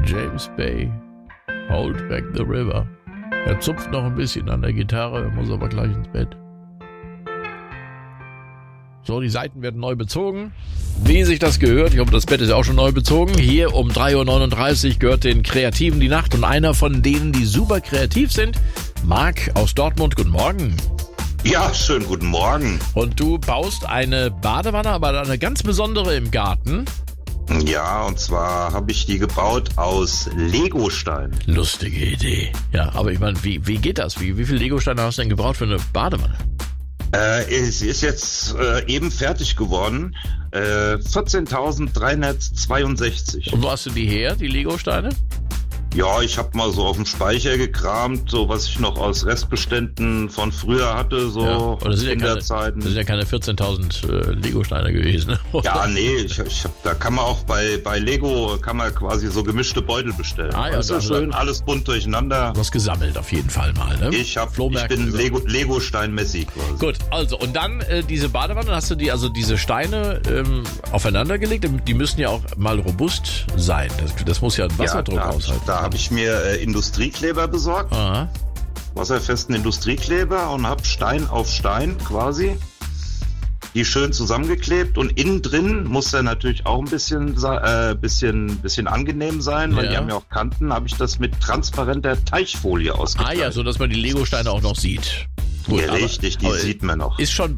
James Bay, Hold Back the River. Er zupft noch ein bisschen an der Gitarre, muss aber gleich ins Bett. So, die Saiten werden neu bezogen. Wie sich das gehört, ich hoffe, das Bett ist ja auch schon neu bezogen. Hier um 3.39 Uhr gehört den Kreativen die Nacht. Und einer von denen, die super kreativ sind, Marc aus Dortmund. Guten Morgen. Ja, schönen guten Morgen. Und du baust eine Badewanne, aber eine ganz besondere im Garten. Ja, und zwar habe ich die gebaut aus Legostein. Lustige Idee. Ja, aber ich meine, wie geht das? Wie viele Legosteine hast du denn gebraucht für eine Badewanne? Es ist jetzt eben fertig geworden. 14.362. Und wo hast du die her, die Legosteine? Ja, ich habe mal so auf dem Speicher gekramt, so was ich noch aus Restbeständen von früher hatte, so ja, das Kinderzeiten. Das sind ja keine 14.000 Legosteine gewesen. Ja, nee, da kann man auch bei Lego kann man quasi so gemischte Beutel bestellen. Ah, ja, das ist schön, alles bunt durcheinander. Du hast gesammelt auf jeden Fall mal, ne? Ich bin Legostein-Messi quasi. Gut, also und dann diese Badewanne, hast du diese Steine aufeinander gelegt? Die müssen ja auch mal robust sein. Das muss ja einen Wasserdruck aushalten. Da habe ich mir Industriekleber besorgt, wasserfesten Industriekleber und habe Stein auf Stein quasi die schön zusammengeklebt und innen drin muss er natürlich auch ein bisschen angenehm sein, weil die haben ja auch Kanten, habe ich das mit transparenter Teichfolie ausgekleidet. Ah ja, so dass man die Legosteine auch noch sieht. Gut, ja, richtig, die sieht man noch. Ist schon